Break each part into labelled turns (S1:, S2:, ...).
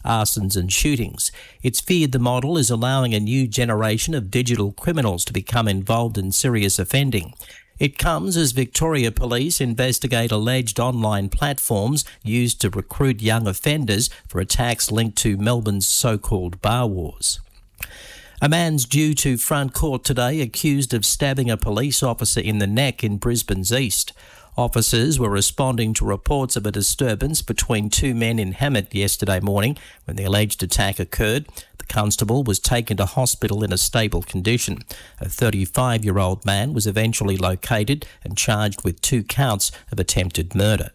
S1: arsons and shootings. It's feared the model is allowing a new generation of digital criminals to become involved in serious offending. It comes as Victoria Police investigate alleged online platforms used to recruit young offenders for attacks linked to Melbourne's so-called bar wars. A man's due to front court today accused of stabbing a police officer in the neck in Brisbane's east. Officers were responding to reports of a disturbance between two men in Hammett yesterday morning when the alleged attack occurred. The constable was taken to hospital in a stable condition. A 35-year-old man was eventually located and charged with 2 counts of attempted murder.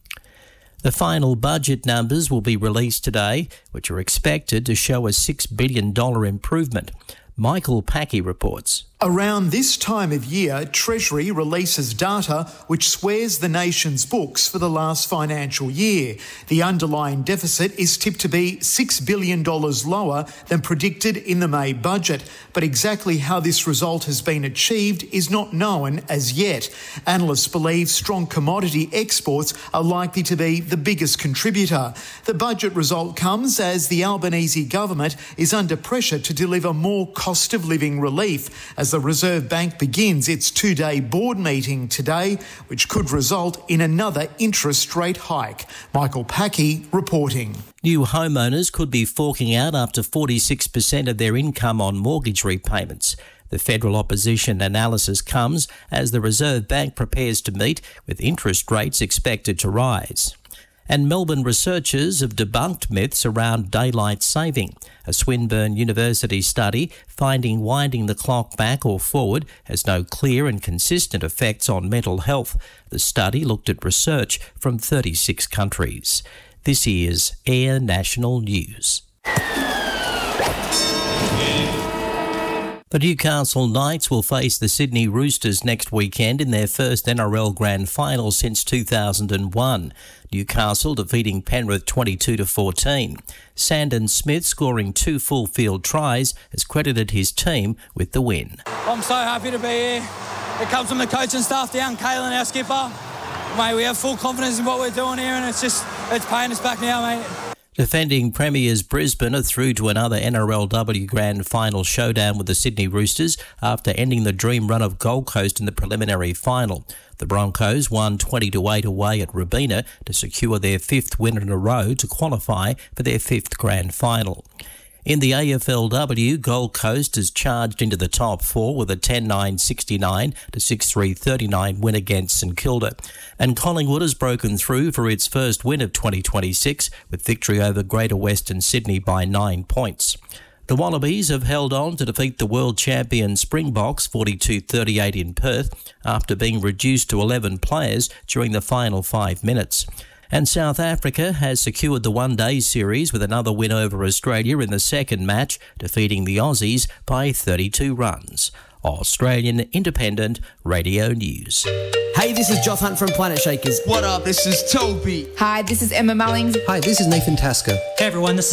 S1: The final budget numbers will be released today, which are expected to show a $6 billion improvement. Michael Packey reports.
S2: Around this time of year, Treasury releases data which swears the nation's books for the last financial year. The underlying deficit is tipped to be $6 billion lower than predicted in the May budget, but exactly how this result has been achieved is not known as yet. Analysts believe strong commodity exports are likely to be the biggest contributor. The budget result comes as the Albanese government is under pressure to deliver more cost of living relief as the Reserve Bank begins its 2-day board meeting today, which could result in another interest rate hike. Michael Packey reporting.
S1: New homeowners could be forking out up to 46% of their income on mortgage repayments. The federal opposition analysis comes as the Reserve Bank prepares to meet with interest rates expected to rise. And Melbourne researchers have debunked myths around daylight saving. A Swinburne University study finding winding the clock back or forward has no clear and consistent effects on mental health. The study looked at research from 36 countries. This is Air National News. The Newcastle Knights will face the Sydney Roosters next weekend in their first NRL Grand Final since 2001. Newcastle defeating Penrith 22-14. Sandon Smith, scoring 2 full-field tries, has credited his team with the win.
S3: I'm so happy to be here. It comes from the coaching staff down, Kalen, our skipper. Mate, we have full confidence in what we're doing here, and it's paying us back now, mate.
S1: Defending premiers Brisbane are through to another NRLW Grand Final showdown with the Sydney Roosters after ending the dream run of Gold Coast in the preliminary final. The Broncos won 20-8 away at Robina to secure their 5th win in a row to qualify for their 5th Grand Final. In the AFLW, Gold Coast has charged into the top 4 with a 10-9-69 to 6-3-39 win against St Kilda. And Collingwood has broken through for its first win of 2026 with victory over Greater Western Sydney by 9 points. The Wallabies have held on to defeat the world champion Springboks 42-38 in Perth after being reduced to 11 players during the final 5 minutes. And South Africa has secured the one-day series with another win over Australia in the second match, defeating the Aussies by 32 runs. Australian Independent Radio News.
S4: Hey, this is Joff Hunt from Planet Shakers.
S5: What up? This is Toby.
S6: Hi, this is Emma Mullings.
S7: Hi, this is Nathan Tasker.
S8: Hey everyone, this